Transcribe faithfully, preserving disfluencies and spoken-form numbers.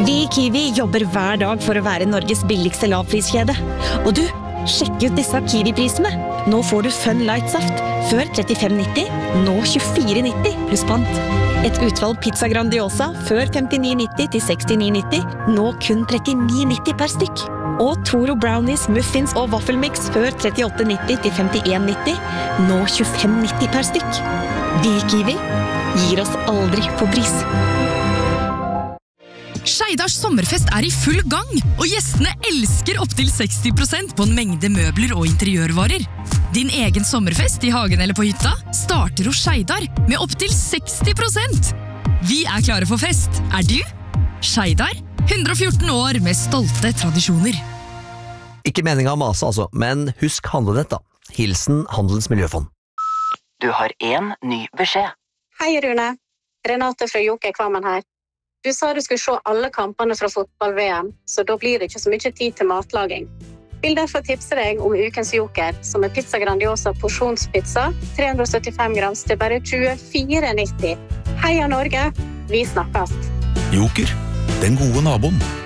Vi i Kiwi jobber hver dag for å være Norges billigste lavpriskjede. Og du, sjekk ut disse Kiwi-prisene. Nå får du Fun Light-saft, før trettifem nitti, nå tjuefire nitti pluss pant. Et utvalg pizza Grandiosa, før femtini nitti til sekstini nitti, nå kun trettini nitti per stykk. Og Toro Brownies, muffins og waffelmix, før trettiåtte nitti til femtien nitti, nå tjuefem nitti per stykk. Vi i Kiwi gir oss aldri på pris. Skeidars sommerfest er i full gang, og gjestene elsker opp til seksti prosent på en mengde møbler og interiørvarer. Din egen sommerfest i hagen eller på hytta starter hos Skeidar med opp til seksti prosent. Vi er klare for fest, er du? Skeidar, hundre og fjorten år med stolte tradisjoner. Ikke meningen å mase altså, men husk handlenett da. Hilsen Handelens Miljøfond. Du har en ny beskjed. Hei Rune, Renate fra Joker Kvammen her. Du sa du skulle se alle kampene fra fotball-V M, så da blir det ikke så mye tid til matlaging. Vil derfor tipse deg om ukens Joker, som er pizza Grandiosa porsjonspizza, tre hundre og syttifem grams til bare tjuefire nitti. Heia Norge, vi snakkes! Joker, den gode naboen.